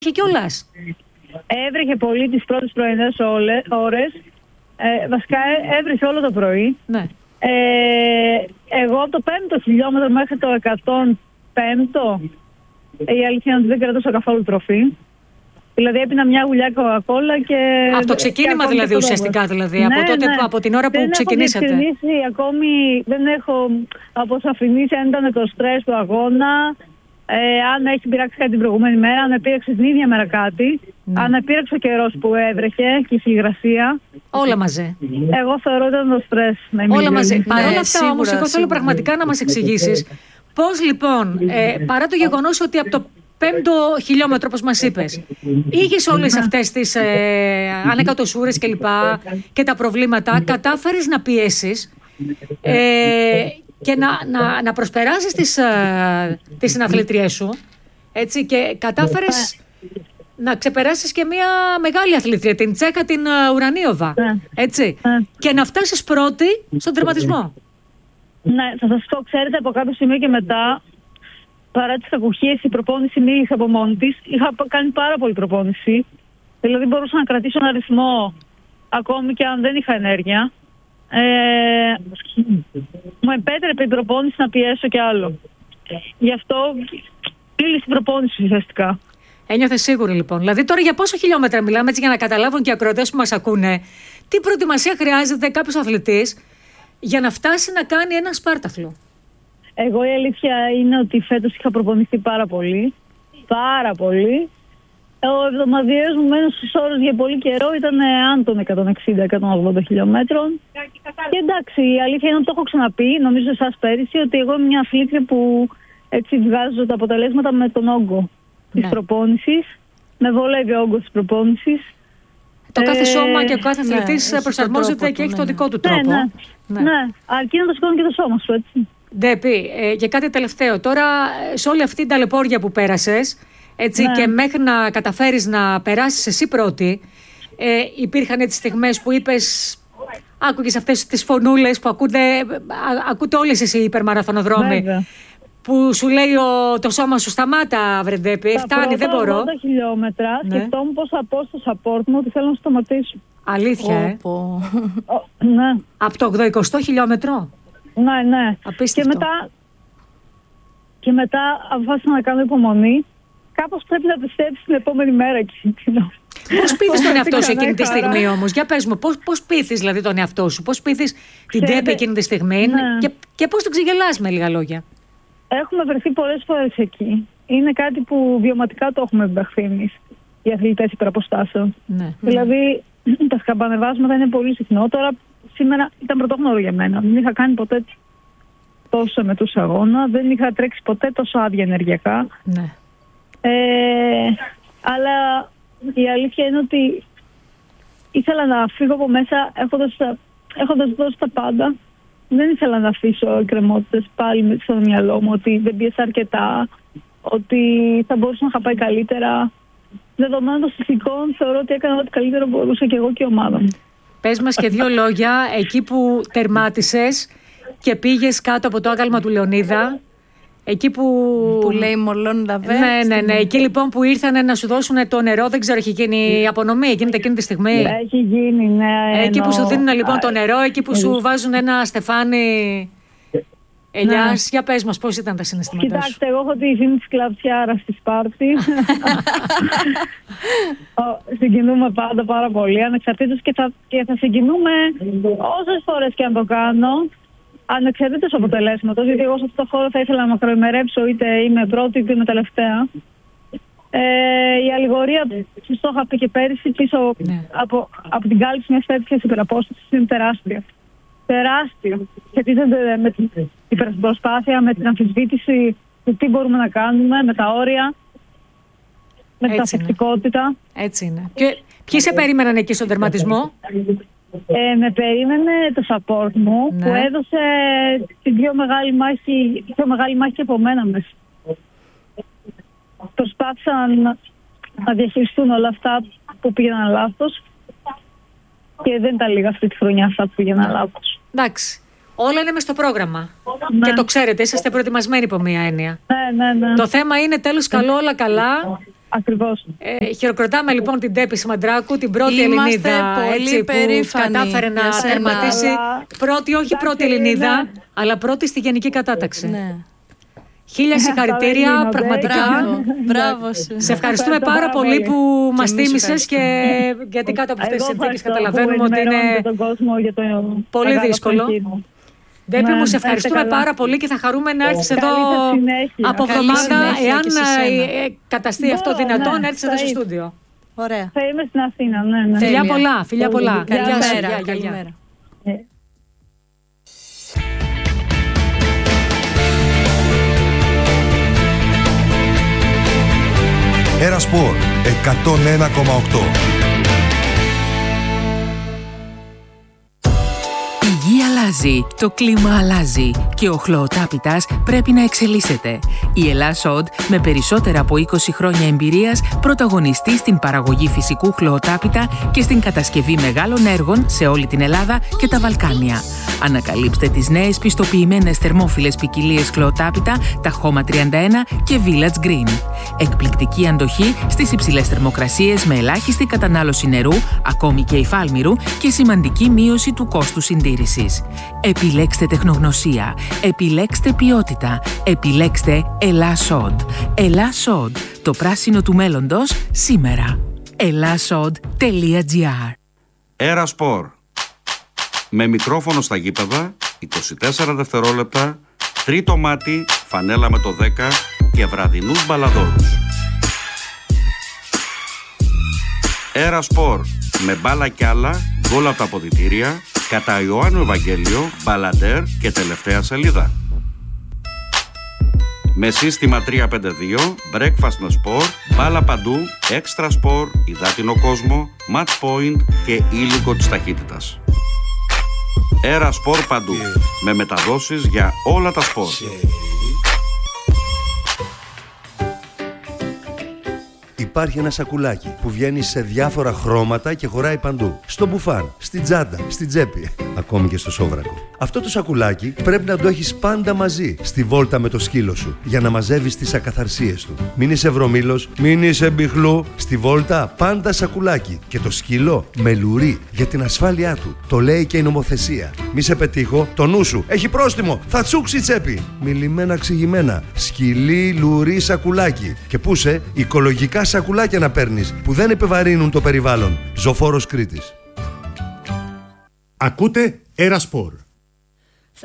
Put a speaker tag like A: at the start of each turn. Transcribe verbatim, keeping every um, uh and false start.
A: κιόλας.
B: Έβρεχε πολύ τις πρώτες πρωινές ώρες. Ε, βασικά έβρισε όλο το πρωί.
A: Ναι.
B: Ε, εγώ από το πέμπτο χιλιόμετρο μέχρι το εκατόν πέμπτο η αλήθεια είναι ότι δεν κρατούσα καθόλου τροφή. Δηλαδή έπινα μια γουλιά κοκακόλα και...
A: Από το ξεκίνημα και δηλαδή ουσιαστικά δηλαδή, ναι, από, τότε,
B: ναι.
A: από την ώρα που
B: δεν
A: ξεκινήσατε.
B: Δεν έχω ακόμη, δεν έχω αποσαφηνίσει αν ήταν το στρες του αγώνα, ε, αν έχει πειράξει κάτι την προηγούμενη μέρα, αν επήραξε την ίδια μέρα κάτι, ναι. αν επήραξε ο καιρός που έβρεχε και η φυγρασία.
A: Όλα μαζί.
B: Εγώ θεωρώ ότι ήταν το στρες.
A: Όλα μαζί. Ναι, παρ' όλα αυτά σίγουρα, όμως, εγώ θέλω πραγματικά να μας εξηγήσεις πώς λοιπόν, ε, παρά το γεγονός ότι από το πέμπτο χιλιόμετρο, όπως μας είπες, είχες όλες αυτές τις ε, ανεκατοσούρες και λοιπά και τα προβλήματα, κατάφερες να πιέσεις ε, και να, να, να προσπεράσεις τις, ε, τις συναθλήτριές σου, έτσι, και κατάφερες να ξεπεράσεις και μια μεγάλη αθλήτρια, την Τσέχα, την uh, Ουρανίοβα, έτσι, και να φτάσεις πρώτη στον τερματισμό.
B: Ναι, θα σας πω, ξέρετε, από κάποιο σημείο και μετά, παρά τις κακουχίες, η προπόνηση μίλησε από μόνη της. Είχα κάνει πάρα πολύ προπόνηση. Δηλαδή μπορούσα να κρατήσω ένα ρυθμό ακόμη και αν δεν είχα ενέργεια. Ε, μου επέτρεπε η προπόνηση να πιέσω κι άλλο. Γι' αυτό μίλησε η προπόνηση ουσιαστικά.
A: Ένιωθε σίγουρη λοιπόν. Δηλαδή τώρα για πόσο χιλιόμετρα μιλάμε, έτσι, για να καταλάβουν και οι ακροατές που μας ακούνε, τι προετοιμασία χρειάζεται κάποιος αθλητής για να φτάσει να κάνει ένα σπάρταθλο?
B: Εγώ η αλήθεια είναι ότι φέτος είχα προπονηθεί πάρα πολύ. Πάρα πολύ. Ο εβδομαδιαίος μου μέσος όρος για πολύ καιρό ήταν άνω των εκατόν εξήντα με εκατόν ογδόντα χιλιόμετρων. Και εντάξει, η αλήθεια είναι ότι το έχω ξαναπεί, νομίζω εσάς πέρυσι, ότι εγώ είμαι μια αθλήτρια που έτσι βγάζω τα αποτελέσματα με τον όγκο της ναι. προπόνησης. Με βολεύει ο όγκος της προπόνησης.
A: Το κάθε σώμα και ο κάθε αθλητής ναι, προσαρμόζεται και έχει ναι. το δικό του τρόπο.
B: Ναι, ναι. ναι. ναι. αρκεί να το σηκώνει και το σώμα σου, έτσι.
A: Ντέπη, ε, και κάτι τελευταίο. Τώρα, σε όλη αυτή την ταλαιπώρια που πέρασες, έτσι, ναι. και μέχρι να καταφέρεις να περάσεις εσύ πρώτη, ε, υπήρχαν έτσι στιγμές που είπες, άκουγες αυτές τις φωνούλες που ακούτε, ακούτε όλες εσύ οι υπερμαραθωνοδρόμοι, βέβαια. Που σου λέει ο, το σώμα σου, σταμάτα βρε Ντέπη, φτάνει, δεν μπορώ.
B: Τα ογδόντα χιλιόμετρα ναι. σκεφτόμουν πώς θα πω στο support μου ότι θέλω να σταματήσω.
A: Αλήθεια, ε?
B: Ο, ναι.
A: Από το ογδοηκοστό χιλιόμετρο.
B: Ναι, ναι.
A: Απίστευτο.
B: Και μετά, και μετά αποφάσισα να κάνω υπομονή. Κάπως πρέπει να πιστέψεις την επόμενη μέρα εκείνο.
A: Πώς πείθεις τον εαυτό σου εκείνη τη στιγμή όμως? Για πες μου, πώς, πώς πείθεις δηλαδή τον εαυτό σου? Πώς πείθεις την Ντέπη εκείνη τη στιγμή ναι. και, και πώς τον ξεγελάς με λίγα λόγια?
B: Έχουμε βρεθεί πολλές φορές εκεί. Είναι κάτι που βιωματικά το έχουμε εμπαχθεί εμείς, οι αθλητές υπεραποστάσεων. Ναι. Δηλαδή, τα σκαμπανεβάσματα είναι πολύ συχνό. Τώρα, σήμερα ήταν πρωτόγνωρο για μένα. Δεν είχα κάνει ποτέ τόσο με τους αγώνα. Δεν είχα τρέξει ποτέ τόσο άδεια ενεργειακά.
A: Ναι.
B: Ε, αλλά η αλήθεια είναι ότι ήθελα να φύγω από μέσα έχοντας, έχοντας δώσει τα πάντα. Δεν ήθελα να αφήσω εκκρεμότητες πάλι στο μυαλό μου ότι δεν πίεσα αρκετά, ότι θα μπορούσα να είχα πάει καλύτερα. Δεδομένων των συνθηκών, θεωρώ ότι έκανα ό,τι καλύτερο μπορούσα και εγώ και η ομάδα μου.
A: Πες μας και δύο λόγια εκεί που τερμάτισες και πήγες κάτω από το άγαλμα του Λεωνίδα. Εκεί που...
C: που λέει Μολόν Λαβέ.
A: Ναι, ναι, ναι. Εκεί λοιπόν που ήρθαν να σου δώσουν το νερό, δεν ξέρω, έχει γίνει απονομή, γίνεται εκείνη τη στιγμή.
B: Έχει γίνει, ναι.
A: Εκεί εννοώ. Που σου δίνουν λοιπόν το νερό, εκεί που σου βάζουν ένα στεφάνι ελιάς. Ναι. Για πες μας, πώς ήταν τα συναισθήματά σου?
B: Κοιτάξτε, εγώ έχω τη φήμη της κλαψιάρας στη Σπάρτη. Συγκινούμε πάντα πάρα πολύ, ανεξαρτήτως και θα, και θα συγκινούμε όσες φορές και αν το κάνω. Ανεξαρτήτως αποτελέσματος, γιατί εγώ σε αυτό το χώρο θα ήθελα να μακροημερέψω, είτε είμαι πρώτη είτε είμαι τελευταία. Ε, η αλληγορία που το είχα πει και πέρυσι πίσω ναι. από, από την κάλυψη μιας τέτοιας υπεραπόστασης είναι τεράστια. Τεράστια. Σχετίζεται με την υπερπροσπάθεια, με την αμφισβήτηση του τι μπορούμε να κάνουμε, με τα όρια, με την αθλητικότητα.
A: Έτσι είναι. Και ποιοι σε περίμεναν εκεί στον τερματισμό?
B: Ε, με περίμενε το support μου ναι. που έδωσε την πιο μεγάλη μάχη, πιο μεγάλη μάχη από μένα μέσα. Προσπάθησαν να, να διαχειριστούν όλα αυτά που πήγαιναν λάθος και δεν τα λίγα αυτή τη χρονιά αυτά που πήγαιναν λάθος.
A: Εντάξει. Όλα είναι μες στο πρόγραμμα.
B: Ναι.
A: Και το ξέρετε, είσαστε προετοιμασμένοι από μία έννοια.
B: Ναι, ναι, ναι.
A: Το θέμα είναι τέλος καλό, όλα καλά.
B: Ακριβώς.
A: Ε, χειροκροτάμε λοιπόν την Τέπη Σιμαντράκου, την πρώτη
C: Είμαστε
A: Ελληνίδα
C: πολύ
A: έτσι, που
C: περήφανοι
A: κατάφερε να
C: για σένα.
A: τερματίσει.
B: Αλλά-
A: Πρώτη, όχι πρώτη
B: Εντάξει,
A: Ελληνίδα,
B: ναι.
A: αλλά πρώτη στη γενική κατάταξη.
C: Ναι.
A: Χίλια συγχαρητήρια,
B: γίνονται.
A: πραγματικά.
C: Μπράβο, μπράβο σου.
A: Σε ευχαριστούμε
B: Ευχαριστώ
A: πάρα
B: πάρα
A: πολύ
B: πολύ.
A: που μας
C: εμείς
A: θύμισες και
C: ευχαριστούμε.
A: γιατί κάτω από αυτές τις
B: Εγώ
A: συνθήκες
B: ευχαριστώ
A: καταλαβαίνουμε
B: που
A: ότι είναι
B: ενημερώνετε τον κόσμο για το
A: πολύ
B: μεγάλο
A: δύσκολο.
B: αυτό εκείνο.
A: Ντέπη
B: Ναι,
A: μου, σε
B: να
A: ευχαριστούμε
B: είστε καλά.
A: πάρα πολύ και θα χαρούμε να έρθεις
B: Καλή
A: εδώ
B: σας συνέχεια.
A: από
C: Καλή
A: εβδομάδα,
C: συνέχεια
A: εάν
C: και σε σένα.
A: ε, ε, καταστεί αυτό
B: Μπορώ,
A: δυνατόν,
B: ναι,
A: να έρθεις εδώ
B: θα
A: στο
B: ήρθα.
A: στούντιο.
C: Ωραία.
B: Θα είμαι στην Αθήνα, ναι, ναι.
A: Φιλιά
C: Τέλεια.
A: πολλά, φιλιά πολλά.
B: Γεια
A: Γεια σου,
C: Καλημέρα.
A: γεια, γεια, γεια.
C: Καλημέρα.
B: Ε,
D: Ένα Σπορ εκατόν ένα κόμμα οκτώ.
E: Η γη αλλάζει, το κλίμα αλλάζει και ο χλωοτάπητας πρέπει να εξελίσσεται. Η Ελλάς.Οντ, με περισσότερα από είκοσι χρόνια εμπειρίας, πρωταγωνιστεί στην παραγωγή φυσικού χλωοτάπητα και στην κατασκευή μεγάλων έργων σε όλη την Ελλάδα και τα Βαλκάνια. Ανακαλύψτε τις νέες πιστοποιημένες θερμόφιλες ποικιλίες χλωοτάπητα, τα Χώμα τριάντα ένα και Village Green. Εκπληκτική αντοχή στις υψηλές θερμοκρασίες με ελάχιστη κατανάλωση νερού, ακόμη και υφάλμυρου, και σημαντική μείωση του κόστου συντήρησης. Επιλέξτε τεχνογνωσία, επιλέξτε ποιότητα, επιλέξτε Ελλάς.Οντ. Ελλάς.Οντ, το πράσινο του μέλλοντος σήμερα. ελλάσσοντ τελεία τζι άρ.
F: Ένα Σπορ. Με μικρόφωνο στα γήπεδα, είκοσι τέσσερα δευτερόλεπτα, τρίτο μάτι, φανέλα με το δέκα και βραδινούς μπαλαδόρους. Ένα Σπορ. Με μπάλα κι άλλα, γκολ από τα αποδυτήρια, κατά Ιωάννου Ευαγγέλιο, μπαλαντέρ και τελευταία σελίδα. Με σύστημα τρία πέντε δύο, breakfast με σπορ, μπάλα παντού, έξτρα σπορ, υδάτινο κόσμο, match point και ήλικο της ταχύτητας. Ένα Σπορ παντού, με μεταδόσεις για όλα τα σπορ.
G: Υπάρχει ένα σακουλάκι που βγαίνει σε διάφορα χρώματα και χωράει παντού. Στο μπουφάν, στην τσάντα, στην τσέπη, ακόμη και στο σόβρακο. Αυτό το σακουλάκι πρέπει να το έχεις πάντα μαζί στη βόλτα με το σκύλο σου για να μαζεύεις τις ακαθαρσίες του. Μην είσαι βρωμήλος, μην είσαι μπιχλού. Στη βόλτα πάντα σακουλάκι και το σκύλο με λουρί για την ασφάλειά του. Το λέει και η νομοθεσία. Μη σε πετύχω, το νου σου έχει πρόστιμο, θα τσούξει η τσέπη. Μιλημένα ξηγημένα, σκυλί, λουρί, σακουλάκι. Και πούσε οικολογικά σακουλάκια να παίρνεις που δεν επιβαρύνουν το περιβάλλον. Ζωφόρος Κρήτης.
H: Ακούτε Ένα Σπορ.